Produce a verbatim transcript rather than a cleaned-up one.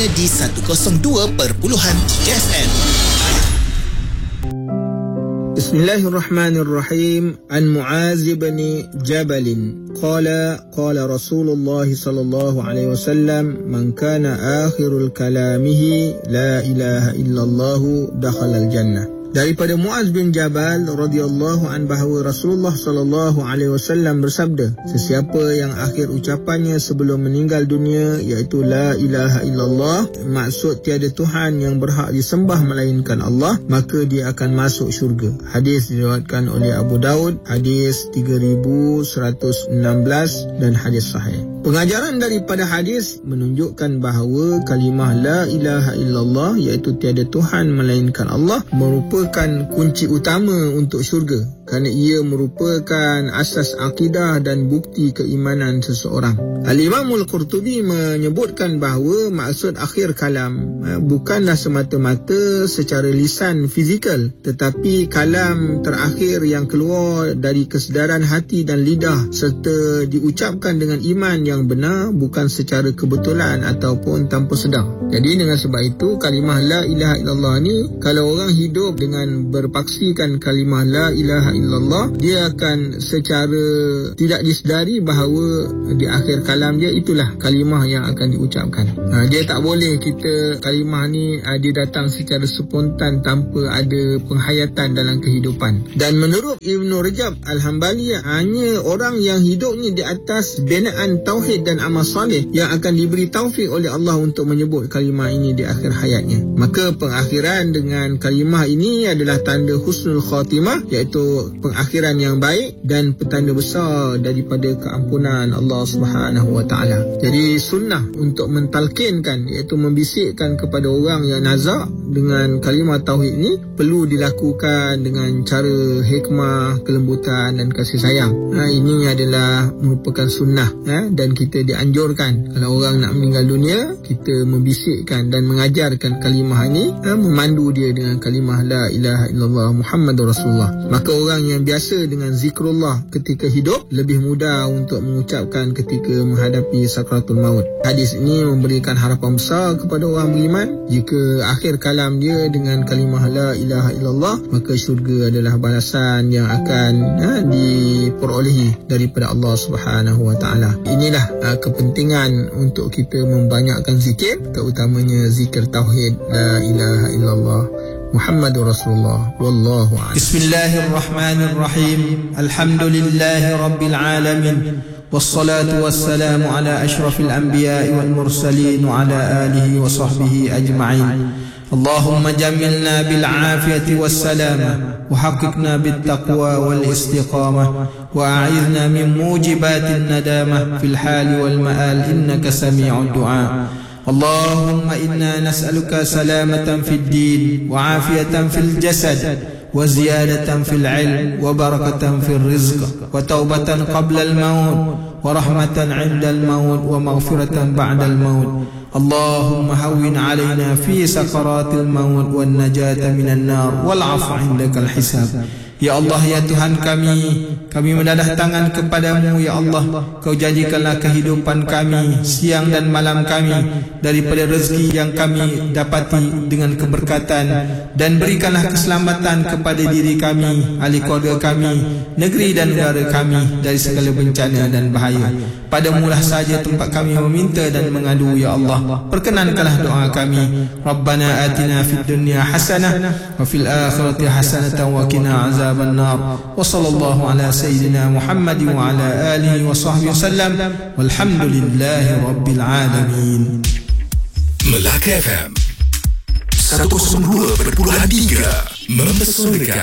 di seratus dua perpuluhan tiga F M. Bismillahirrahmanirrahim. An Muaz bin Jabal qala qala Rasulullah sallallahu alaihi wasallam man kana akhirul kalamihi la ilaha illallah dakhala al-jannah. Daripada Muaz bin Jabal radhiyallahu an bahawa Rasulullah sallallahu alaihi wasallam bersabda, sesiapa yang akhir ucapannya sebelum meninggal dunia iaitu la ilaha illallah, maksud tiada Tuhan yang berhak disembah melainkan Allah, maka dia akan masuk syurga. Hadis diriwayatkan oleh Abu Daud, hadis tiga ribu seratus enam belas dan hadis sahih. Pengajaran daripada hadis menunjukkan bahawa kalimah la ilaha illallah iaitu tiada Tuhan melainkan Allah merupakan kunci utama untuk syurga, kerana ia merupakan asas akidah dan bukti keimanan seseorang. Al-Imam Al-Qurtubi menyebutkan bahawa maksud akhir kalam bukanlah semata-mata secara lisan fizikal, tetapi kalam terakhir yang keluar dari kesedaran hati dan lidah serta diucapkan dengan iman yang benar, bukan secara kebetulan ataupun tanpa sedar. Jadi dengan sebab itu kalimah la ilaha illallah ni, kalau orang hidup dengan berpaksikan kalimah la ilaha illallah, dia akan secara tidak disedari bahawa di akhir kalam dia itulah kalimah yang akan diucapkan. Ha, dia tak boleh kita kalimah ni ha, dia datang secara spontan tanpa ada penghayatan dalam kehidupan. Dan menurut Ibn Rajab Al-Hambali, hanya orang yang hidupnya di atas binaan tauhid dan amal soleh yang akan diberi taufik oleh Allah untuk menyebut kalimah ini di akhir hayatnya. Maka pengakhiran dengan kalimah ini adalah tanda husnul khatimah, iaitu pengakhiran yang baik dan petanda besar daripada keampunan Allah Subhanahu wa taala. Jadi sunnah untuk mentalkinkan, iaitu membisikkan kepada orang yang nazak dengan kalimah tauhid ini perlu dilakukan dengan cara hikmah, kelembutan dan kasih sayang. Ha, ini adalah merupakan sunnah, ha? Dan kita dianjurkan kalau orang nak meninggal dunia, kita membisikkan dan mengajarkan kalimah ini, ha? Memandu dia dengan kalimah la ilaha illallah Muhammadur Rasulullah. Maka orang yang biasa dengan zikrullah ketika hidup lebih mudah untuk mengucapkan ketika menghadapi sakratul maut. Hadis ini memberikan harapan besar kepada orang beriman. Jika akhir kalam dia dengan kalimah la ilaha illallah, maka syurga adalah balasan yang akan ha, diperolehi daripada Allah Subhanahu wa taala. Inilah ha, kepentingan untuk kita membanyakkan zikir, terutamanya zikir tauhid la ilaha illallah Muhammadur Rasulullah. Wallahu a'lam. Bismillahirrahmanirrahim. Alhamdulillahi rabbil alamin. Wassalatu wassalamu ala ashrafil anbiya'i wal mursalin wa ala alihi wa sahbihi ajma'in. Allahumma jamilna bil afiyati was salamah wa haqiqna bit taqwa wal istiqamah wa a'idna min mujibatin nadamah fil hali wal ma'al innaka sami'ud du'a. اللهم إنا نسألك سلامة في الدين وعافية في الجسد وزيادة في العلم وبركة في الرزق وتوبة قبل الموت ورحمة عند الموت ومغفرة بعد الموت. اللهم هون علينا في سكرات الموت والنجاة من النار والعفو عندك الحساب. Ya Allah, ya Tuhan kami, kami mendadah tangan kepadamu, ya Allah. Kau jadikanlah kehidupan kami, siang dan malam kami, daripada rezeki yang kami dapati dengan keberkatan, dan berikanlah keselamatan kepada diri kami, ahli keluarga kami, negeri dan negara kami dari segala bencana dan bahaya. Padamulah saja tempat kami meminta dan mengadu, ya Allah. Perkenankanlah doa kami. Rabbana atina fid dunya hasanah wa fil akhirati hasanatan wa qina azab النار وصلى الله على سيدنا محمد وعلى آله وصحبه وسلم والحمد لله رب العالمين. Melaka F M seratus dua perpuluhan tiga mempesonakan.